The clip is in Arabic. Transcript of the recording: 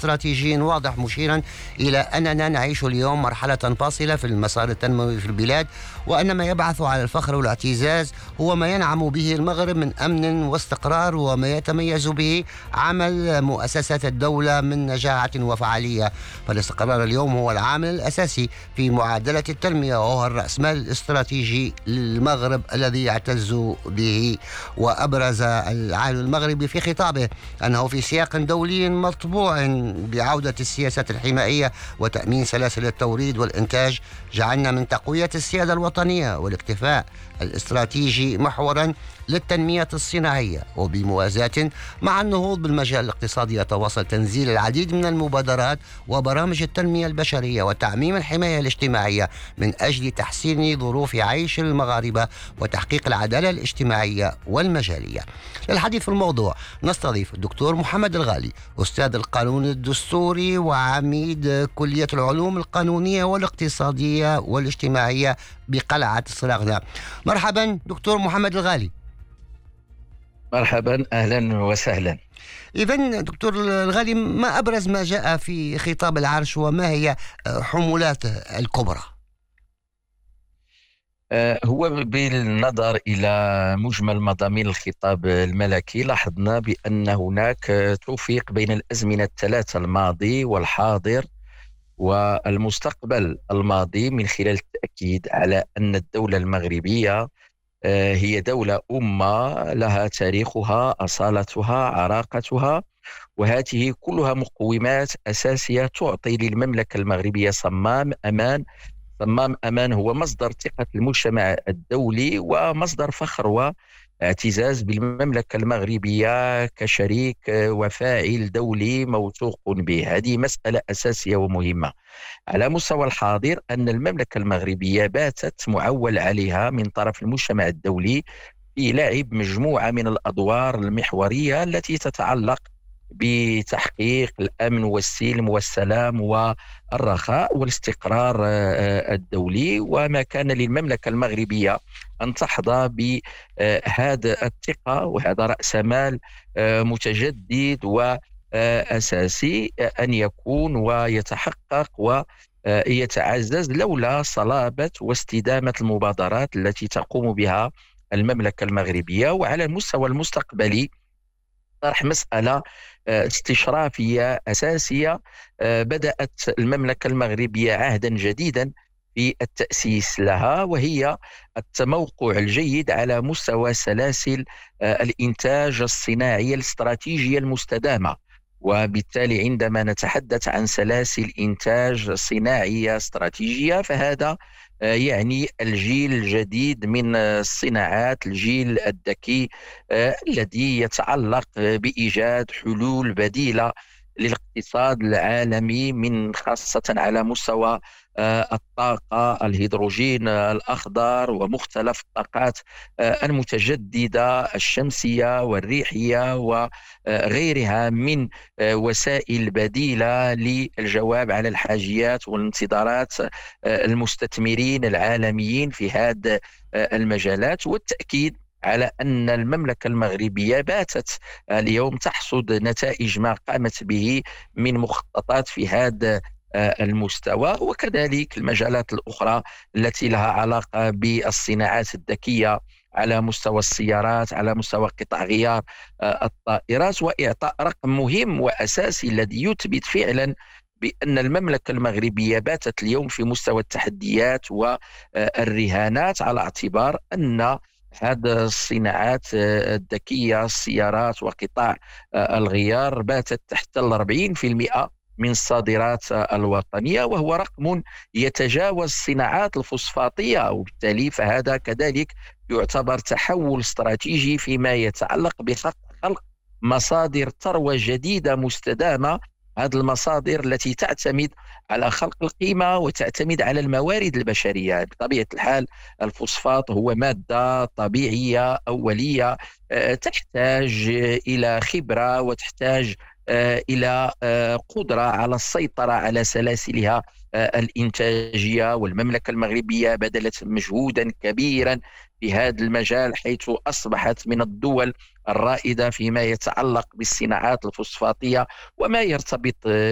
استراتيجي واضح مشيرا إلى أننا نعيش اليوم مرحلة فاصلة في المسار التنموي في البلاد، وأن ما يبعث على الفخر والاعتزاز هو ما ينعم به المغرب من أمن واستقرار، وما يتميز به عمل مؤسسات الدولة من نجاعة وفعالية. فالاستقرار اليوم هو العامل الأساسي في معادلة التنمية، وهو الرأسمال الاستراتيجي للمغرب الذي يعتز به. وأبرز العالم المغربي في خطابه أنه في سياق دولي مطبوع بعودة السياسات الحمائية وتأمين سلاسل التوريد والإنتاج، جعلنا من تقوية السيادة الوطنية والاكتفاء الاستراتيجي محورا للتنمية الصناعية. وبموازاة مع النهوض بالمجال الاقتصادي يتواصل تنزيل العديد من المبادرات وبرامج التنمية البشرية وتعميم الحماية الاجتماعية من أجل تحسين ظروف عيش المغاربة وتحقيق العدالة الاجتماعية والمجالية. للحديث في الموضوع نستضيف الدكتور محمد الغالي، أستاذ القانون الدستوري وعميد كلية العلوم القانونية والاقتصادية والاجتماعية بقلعة الصلاغنة. مرحبا دكتور محمد الغالي. مرحبا، أهلا وسهلا. إذن دكتور الغالي، ما أبرز ما جاء في خطاب العرش وما هي حمولاته الكبرى؟ هو بالنظر إلى مجمل مضامين الخطاب الملكي لاحظنا بأن هناك توفيق بين الأزمنة الثلاثة، الماضي والحاضر والمستقبل. الماضي من خلال التأكيد على أن الدولة المغربية هي دولة أمة لها تاريخها، أصالتها، عراقتها، وهذه كلها مقومات أساسية تعطي للمملكة المغربية صمام أمان. صمام أمان هو مصدر ثقة المجتمع الدولي ومصدر فخر واعتزاز بالمملكة المغربية كشريك وفاعل دولي موثوق به. هذه مسألة أساسية ومهمة. على مستوى الحاضر، أن المملكة المغربية باتت معول عليها من طرف المجتمع الدولي في لعب مجموعة من الأدوار المحورية التي تتعلق بتحقيق الأمن والسلم والسلام والرخاء والاستقرار الدولي. وما كان للمملكة المغربية أن تحظى بهذا الثقة وهذا رأس مال متجدد وأساسي أن يكون ويتحقق ويتعزز لولا صلابة واستدامة المبادرات التي تقوم بها المملكة المغربية. وعلى المستوى المستقبلي طرح مسألة استشرافية أساسية. بدأت المملكة المغربية عهدا جديدا في التأسيس لها، وهي التموقع الجيد على مستوى سلاسل الإنتاج الصناعي الاستراتيجية المستدامة. وبالتالي عندما نتحدث عن سلاسل إنتاج صناعية استراتيجية فهذا يعني الجيل الجديد من الصناعات، الجيل الذكي الذي يتعلق بإيجاد حلول بديلة للاقتصاد العالمي، من خاصة على مستوى الطاقة، الهيدروجين الأخضر ومختلف الطاقات المتجددة، الشمسية والريحية وغيرها من وسائل بديلة للجواب على الحاجيات والانتظارات المستثمرين العالميين في هذه المجالات. والتأكيد على أن المملكة المغربية باتت اليوم تحصد نتائج ما قامت به من مخططات في هذا المستوى، وكذلك المجالات الأخرى التي لها علاقة بالصناعات الذكية على مستوى السيارات، على مستوى قطع غيار الطائرات، وإعطاء رقم مهم وأساسي الذي يثبت فعلا بأن المملكة المغربية باتت اليوم في مستوى التحديات والرهانات، على اعتبار أن هذه الصناعات الذكية، السيارات وقطاع الغيار، باتت تحتل 40% من الصادرات الوطنية، وهو رقم يتجاوز الصناعات الفوسفاتية. وبالتالي فهذا كذلك يعتبر تحول استراتيجي فيما يتعلق بخلق مصادر ثروة جديدة مستدامة. هذه المصادر التي تعتمد على خلق القيمة وتعتمد على الموارد البشرية. بطبيعة الحال الفوسفات هو مادة طبيعية أولية تحتاج إلى خبرة وتحتاج إلى قدرة على السيطرة على سلاسلها الإنتاجية. والمملكة المغربية بذلت مجهودا كبيرا في هذا المجال، حيث أصبحت من الدول الرائدة فيما يتعلق بالصناعات الفوسفاتية وما يرتبط